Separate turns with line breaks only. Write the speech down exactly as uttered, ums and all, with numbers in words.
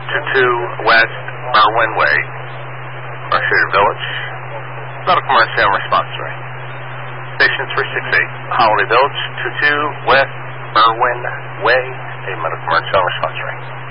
two two West Merwin Way, Mercier Village. Medical emergency on response rate. Station three six eight, Holiday Village, two two West Merwin Way, a medical emergency on response rate.